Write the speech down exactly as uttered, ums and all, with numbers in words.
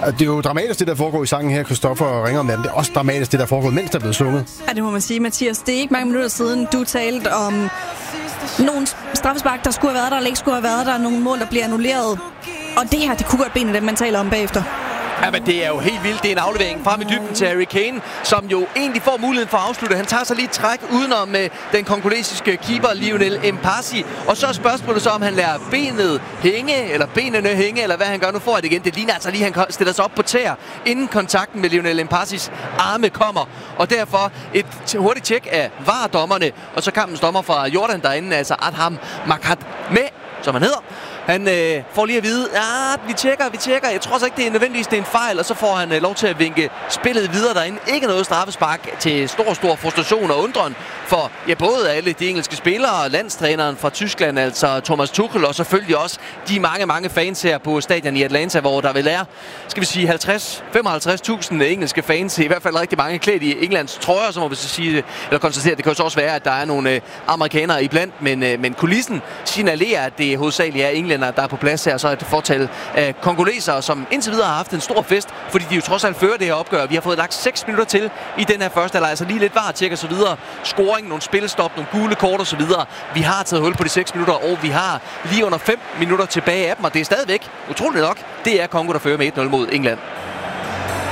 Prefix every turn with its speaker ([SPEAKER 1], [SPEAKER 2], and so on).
[SPEAKER 1] Det er jo dramatisk, det der foregår i sangen her, Christoffer ringer om natten. Det er også dramatisk, det der foregår, mens der er blevet sunget.
[SPEAKER 2] Ja, det må man sige, Mathias. Det er ikke mange minutter siden, du talte om nogle straffespark, der skulle have været der, eller ikke skulle have været der, nogle mål, der bliver annulleret. Og det her, det kunne godt blive en af dem, man taler om bagefter.
[SPEAKER 3] Ja, men det er jo helt vildt. Det er en aflevering frem i dybden til Harry Kane, som jo egentlig får muligheden for at afslutte. Han tager sig lige et træk udenom med den kongolesiske keeper Lionel Mpasi. Og så er spørgsmålet så, om han lader benet hænge, eller benene hænge, eller hvad han gør. Nu får det igen. Det ligner altså lige, han stiller sig op på tæer, inden kontakten med Lionel Mpasis arme kommer. Og derfor et hurtigt tjek af V A R-dommerne, og så kampens dommer fra Jordan derinde, altså Adham Makhatme, som han hedder. Han øh, får lige at vide, ja, vi tjekker, vi tjekker. Jeg tror så ikke, det er nødvendigvis det er en fejl. Og så får han øh, lov til at vinke spillet videre derinde. Ikke noget straffespark til stor, stor frustration og undren for ja, både alle de engelske spillere og landstræneren fra Tyskland, altså Thomas Tuchel, og selvfølgelig også de mange, mange fans her på stadion i Atlanta, hvor der vil er, skal vi sige, halvtreds til femoghalvtreds tusind engelske fans. I hvert fald rigtig mange klædt i Englands trøjer, så må vi så sige, eller konstatere. Det kan jo så også være, at der er nogle øh, amerikanere iblandt, men, øh, men kulissen signalerer, at det hovedsageligt er englænder, der er på plads her, så et fortal af kongolesere, som indtil videre har haft en stor fest, fordi de jo trods alt fører det her opgør. Vi har fået lagt seks minutter til i den her første halvleg, altså lige lidt V A R-tjek og så videre. Scoring, nogle spilstop, nogle gule kort og så videre. Vi har taget hul på de seks minutter, og vi har lige under fem minutter tilbage af dem, og det er stadigvæk, utroligt nok, det er Kongo, der fører med et nul mod England.